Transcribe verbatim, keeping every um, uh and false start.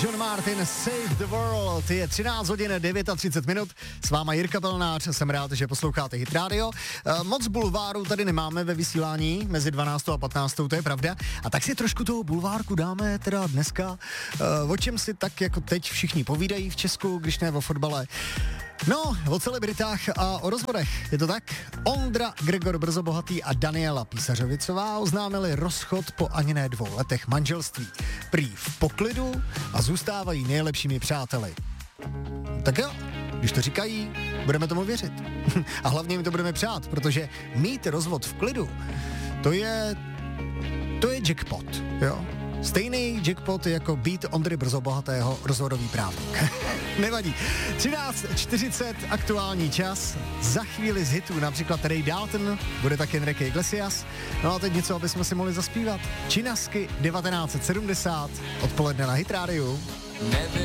John Martin, Save the World. Je třináct hodin třicet devět minut. S váma Jirka Pelnář, jsem rád, že posloucháte Hit Radio. E, moc bulváru tady nemáme ve vysílání mezi dvanáctou a patnáctou, to je pravda. A tak si trošku toho bulvárku dáme teda dneska. E, o čem si tak jako teď všichni povídají v Česku, když ne o fotbale. No, o celebritách a o rozvodech, je to tak? Ondra Gregor Brzobohatý a Daniela Písařovicová oznámili rozchod po ani ne dvou letech manželství. Prý v poklidu a zůstávají nejlepšími přáteli. Tak jo, když to říkají, budeme tomu věřit. A hlavně jim to budeme přát, protože mít rozvod v klidu, to je, to je jackpot, jo? Stejný jackpot jako být Ondry Brzobohatého rozvodový právník. Nevadí. třináct čtyřicet aktuální čas. Za chvíli z hitů například Ray Dalton, bude taky Enrique Iglesias. No a teď něco, aby jsme si mohli zaspívat. Činasky devatenáct set sedmdesát, odpoledne na Hit Radio.